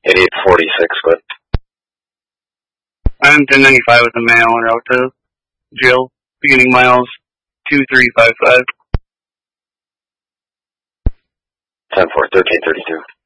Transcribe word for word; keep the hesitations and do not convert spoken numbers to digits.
eighty-eight forty-six, good. I'm ten ninety-five with a male en route to Jill, beginning miles two three five five. ten four, thirteen thirty-two.